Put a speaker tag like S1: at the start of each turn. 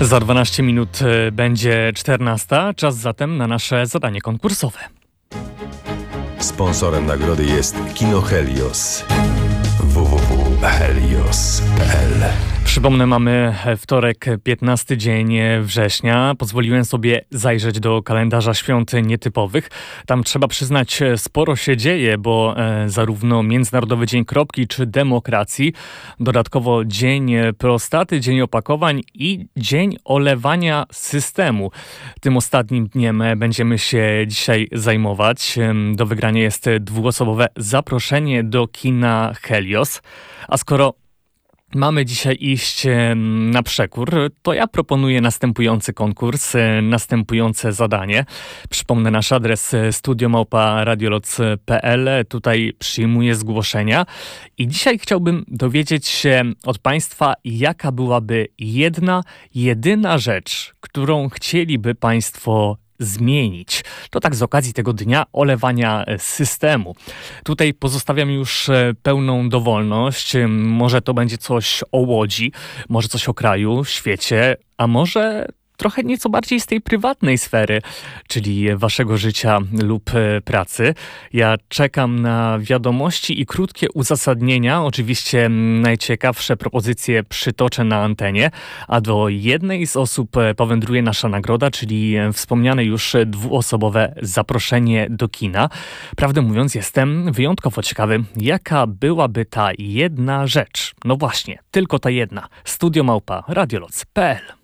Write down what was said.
S1: Za 12 minut będzie 14. Czas zatem na nasze zadanie konkursowe.
S2: Sponsorem nagrody jest Kino Helios. www.helios.pl.
S1: Przypomnę, mamy wtorek, 15 dzień września. Pozwoliłem sobie zajrzeć do kalendarza świąt nietypowych. Tam trzeba przyznać, sporo się dzieje, bo zarówno Międzynarodowy Dzień Kropki czy Demokracji, dodatkowo Dzień Prostaty, Dzień Opakowań i Dzień Olewania Systemu. Tym ostatnim dniem będziemy się dzisiaj zajmować. Do wygrania jest dwuosobowe zaproszenie do kina Helios. A skoro mamy dzisiaj iść na przekór, to ja proponuję następujący konkurs, następujące zadanie. Przypomnę nasz adres studio@radioloc.pl. Tutaj przyjmuję zgłoszenia i dzisiaj chciałbym dowiedzieć się od Państwa, jaka byłaby jedyna rzecz, którą chcieliby Państwo zmienić. To tak z okazji tego dnia olewania systemu. Tutaj pozostawiam już pełną dowolność. Może to będzie coś o Łodzi, może coś o kraju, świecie, a może trochę nieco bardziej z tej prywatnej sfery, czyli waszego życia lub pracy. Ja czekam na wiadomości i krótkie uzasadnienia. Oczywiście najciekawsze propozycje przytoczę na antenie, a do jednej z osób powędruje nasza nagroda, czyli wspomniane już dwuosobowe zaproszenie do kina. Prawdę mówiąc, jestem wyjątkowo ciekawy, jaka byłaby ta jedna rzecz. No właśnie, tylko ta jedna. studio@radioloc.pl.